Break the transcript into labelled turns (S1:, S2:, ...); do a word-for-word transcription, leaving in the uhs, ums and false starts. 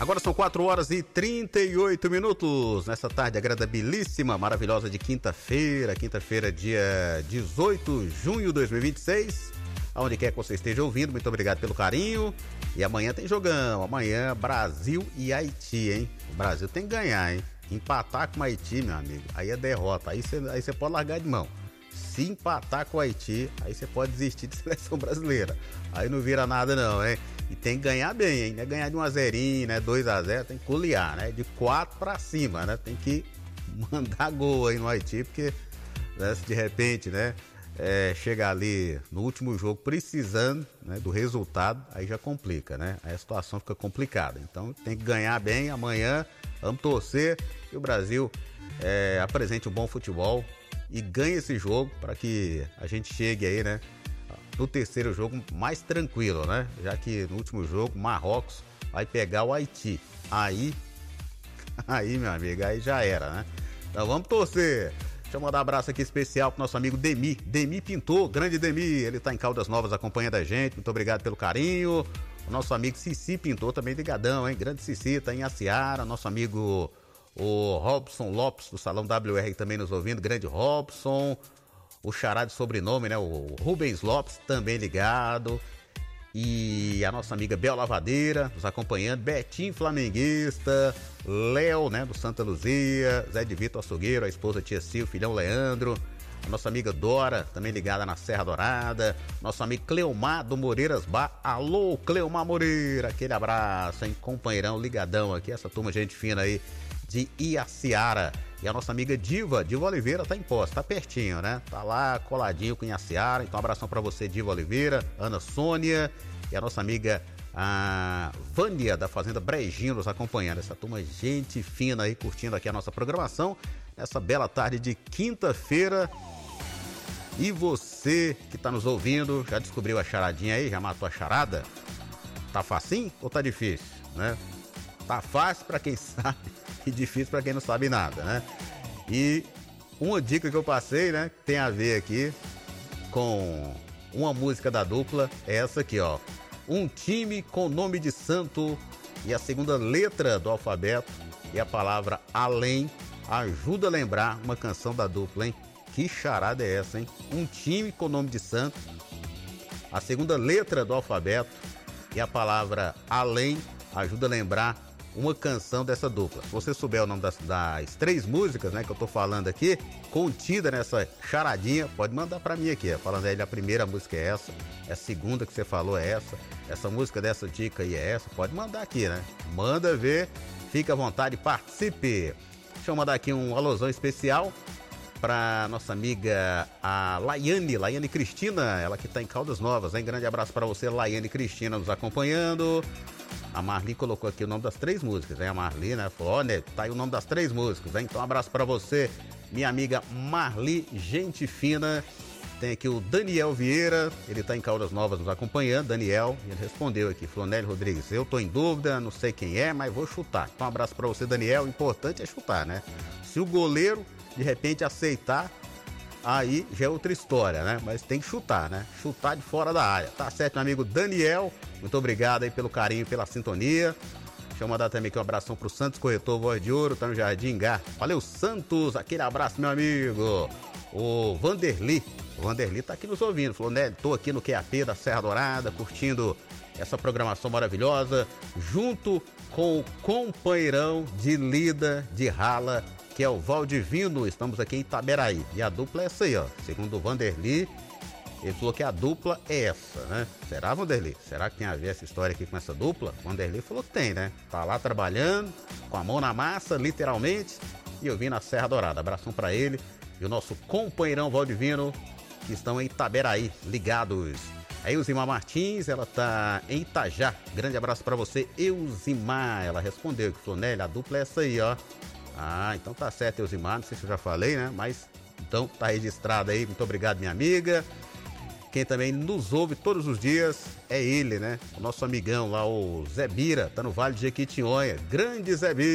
S1: Agora são quatro horas e trinta e oito minutos, nessa tarde agradabilíssima, maravilhosa de quinta-feira, quinta-feira, dia dezoito de junho de dois mil e vinte e seis, aonde quer que você esteja ouvindo, muito obrigado pelo carinho, e amanhã tem jogão, amanhã Brasil e Haiti, hein? O Brasil tem que ganhar, hein? Empatar com o Haiti, meu amigo, aí é derrota, aí você aí você pode largar de mão. Se empatar com o Haiti, aí você pode desistir de seleção brasileira, aí não vira nada não, hein? E tem que ganhar bem, hein? Não é ganhar de um a zero, né? dois a zero, tem que golear, né? De quatro pra cima, né? Tem que mandar gol aí no Haiti, porque né, se de repente, né? É, chega ali no último jogo precisando, né, do resultado, aí já complica, né? Aí a situação fica complicada. Então tem que ganhar bem amanhã, vamos torcer que o Brasil é, apresente um bom futebol e ganhe esse jogo para que a gente chegue aí, né? No terceiro jogo mais tranquilo, né? Já que no último jogo Marrocos vai pegar o Haiti. Aí, aí meu amigo, aí já era, né? Então vamos torcer. Deixa eu mandar um abraço aqui especial pro nosso amigo Demi. Demi Pintor, grande Demi, ele tá em Caldas Novas acompanhando a gente. Muito obrigado pelo carinho. O nosso amigo Cici Pintor também ligadão, hein? Grande Cici, tá em Aciara. Nosso amigo o Robson Lopes do Salão W R também nos ouvindo. Grande Robson. O xará de sobrenome, né? O Rubens Lopes também ligado. E a nossa amiga Bel Lavadeira nos acompanhando. Betinho Flamenguista. Léo, né? Do Santa Luzia. Zé de Vitor Açougueiro, a esposa Tia Sil, o filhão Leandro. A nossa amiga Dora, também ligada na Serra Dourada. Nosso amigo Cleomar do Moreiras Bar. Alô, Cleomar Moreira. Aquele abraço, hein? Companheirão ligadão aqui. Essa turma gente fina aí de Iaciara. E a nossa amiga Diva, Diva Oliveira, tá em posse, tá pertinho, né? Tá lá coladinho com Iaciara. Então, um abração pra você, Diva Oliveira, Ana Sônia e a nossa amiga a Vânia da Fazenda Brejinho nos acompanhando. Essa turma, gente fina aí, curtindo aqui a nossa programação nessa bela tarde de quinta-feira. E você que tá nos ouvindo, já descobriu a charadinha aí? Já matou a charada? Tá facinho ou tá difícil, né? Tá fácil pra quem sabe e difícil pra quem não sabe nada, né? E uma dica que eu passei, né, tem a ver aqui com uma música da dupla, é essa aqui, ó. Um time com nome de santo e a segunda letra do alfabeto e a palavra além ajuda a lembrar uma canção da dupla, hein? Que charada é essa, hein? Um time com nome de santo, a segunda letra do alfabeto e a palavra além ajuda a lembrar uma canção dessa dupla. Se você souber o nome das, das três músicas, né, que eu tô falando aqui, contida nessa charadinha, pode mandar pra mim aqui, ó, falando aí, a primeira música é essa, a segunda que você falou é essa, essa música dessa dica aí é essa, pode mandar aqui, né? Manda ver, fica à vontade, participe. Deixa eu mandar aqui um alusão especial pra nossa amiga, a Laiane, Laiane Cristina, ela que tá em Caldas Novas, hein? Grande abraço pra você, Laiane Cristina, nos acompanhando. A Marli colocou aqui o nome das três músicas, né? A Marli, né? Falou, ó, né? Tá aí o nome das três músicas, hein? Então um abraço pra você, minha amiga Marli, gente fina. Tem aqui o Daniel Vieira, ele tá em Caldas Novas nos acompanhando, Daniel, e ele respondeu aqui, falou, Nélio Rodrigues, eu tô em dúvida, não sei quem é, mas vou chutar. Então um abraço pra você, Daniel, o importante é chutar, né? Se o goleiro, de repente, aceitar, aí já é outra história, né? Mas tem que chutar, né? Chutar de fora da área. Tá certo, meu amigo Daniel. Muito obrigado aí pelo carinho, pela sintonia. Deixa eu mandar também aqui um abração pro Santos Corretor Voz de Ouro, tá no Jardim Gá. Valeu, Santos! Aquele abraço, meu amigo. O Vanderli. O Vanderli tá aqui nos ouvindo. Falou, né? Tô aqui no Q A P da Serra Dourada, curtindo essa programação maravilhosa, junto com o companheirão de lida, de rala, que é o Valdivino. Estamos aqui em Itaberaí. E a dupla é essa aí, ó. Segundo o Vanderli, ele falou que a dupla é essa, né? Será, Vanderli? Será que tem a ver essa história aqui com essa dupla? O Vanderli falou que tem, né? Tá lá trabalhando, com a mão na massa, literalmente. E eu vim na Serra Dourada. Abração pra ele e o nosso companheirão Valdivino, que estão em Itaberaí, ligados. A Elzimar Martins, ela tá em Itajá. Grande abraço pra você, Elzimar. Ela respondeu que falou, Nélia, a dupla é essa aí, ó. Ah, então tá certo, Elzimar, não sei se eu já falei, né? Mas, então, tá registrado aí. Muito obrigado, minha amiga. Quem também nos ouve todos os dias é ele, né? O nosso amigão lá, o Zé Bira, tá no Vale de Jequitinhonha. Grande Zé Bira.